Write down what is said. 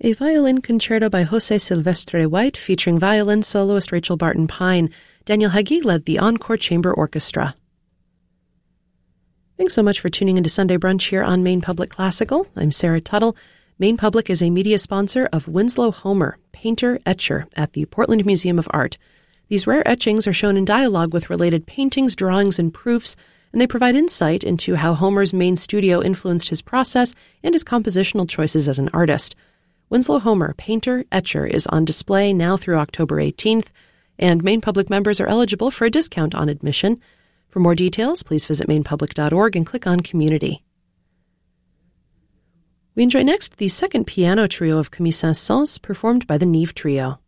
A violin concerto by Jose Silvestre White featuring violin soloist Rachel Barton Pine. Daniel Heggie led the Encore Chamber Orchestra. Thanks so much for tuning into Sunday Brunch here on Maine Public Classical. I'm Sarah Tuttle. Maine Public is a media sponsor of Winslow Homer, painter-etcher at the Portland Museum of Art. These rare etchings are shown in dialogue with related paintings, drawings, and proofs, and they provide insight into how Homer's Maine studio influenced his process and his compositional choices as an artist. Winslow Homer, painter-etcher, is on display now through October 18th, and Maine Public members are eligible for a discount on admission. For more details, please visit mainepublic.org and click on Community. We enjoy next the second piano trio of Camille Saint-Saëns, performed by the Nive Trio.